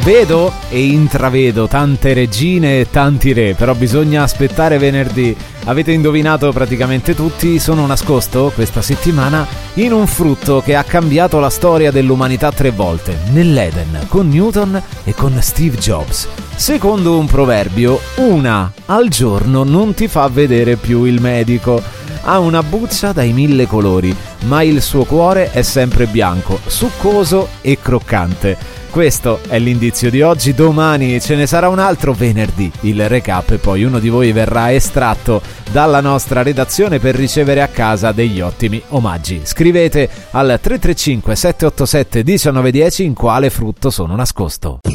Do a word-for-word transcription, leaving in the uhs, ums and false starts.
Vedo e intravedo tante regine e tanti re, però bisogna aspettare venerdì. Avete indovinato praticamente tutti, sono nascosto questa settimana in un frutto che ha cambiato la storia dell'umanità tre volte, nell'Eden, con Newton e con Steve Jobs. Secondo un proverbio, una al giorno non ti fa vedere più il medico. Ha una buccia dai mille colori, ma il suo cuore è sempre bianco, succoso e croccante. Questo è l'indizio di oggi. Domani ce ne sarà un altro, venerdì il recap, e poi uno di voi verrà estratto dalla nostra redazione per ricevere a casa degli ottimi omaggi. Scrivete al tre tre cinque sette otto sette uno nove uno zero in quale frutto sono nascosto.